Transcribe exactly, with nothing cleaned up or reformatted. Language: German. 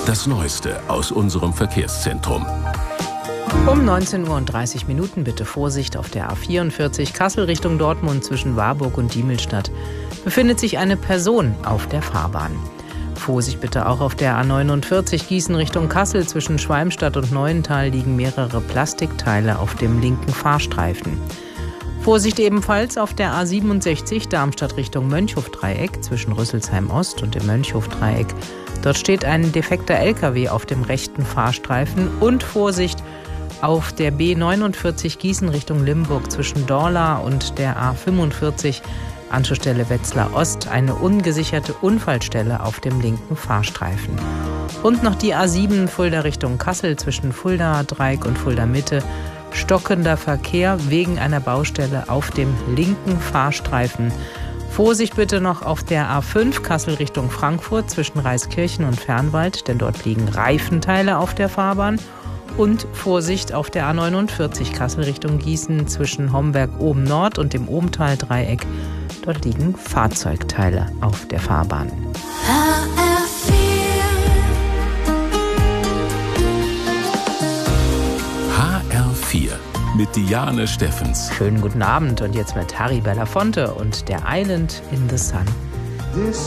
Das Neueste aus unserem Verkehrszentrum. Um neunzehn Uhr und dreißig Minuten bitte Vorsicht auf der A vierundvierzig Kassel Richtung Dortmund zwischen Warburg und Diemelstadt. Befindet sich eine Person auf der Fahrbahn. Vorsicht bitte auch auf der A neunundvierzig Gießen Richtung Kassel zwischen Schwalmstadt und Neuental liegen mehrere Plastikteile auf dem linken Fahrstreifen. Vorsicht ebenfalls auf der A siebenundsechzig Darmstadt Richtung Mönchhofdreieck zwischen Rüsselsheim Ost und dem Mönchhofdreieck. Dort steht ein defekter L K W auf dem rechten Fahrstreifen. Und Vorsicht auf der B neunundvierzig Gießen Richtung Limburg zwischen Dorla und der A fünfundvierzig Anschlussstelle Wetzlar Ost eine ungesicherte Unfallstelle auf dem linken Fahrstreifen. Und noch die A sieben Fulda Richtung Kassel zwischen Fulda Dreieck und Fulda Mitte. Stockender Verkehr wegen einer Baustelle auf dem linken Fahrstreifen. Vorsicht bitte noch auf der A fünf Kassel Richtung Frankfurt zwischen Reiskirchen und Fernwald, denn dort liegen Reifenteile auf der Fahrbahn. Und Vorsicht auf der A neunundvierzig Kassel Richtung Gießen zwischen Homberg oben Nord und dem Obental-Dreieck. Dort liegen Fahrzeugteile auf der Fahrbahn. H R vier mit Diane Steffens. Schönen guten Abend und jetzt mit Harry Belafonte und der Island in the Sun.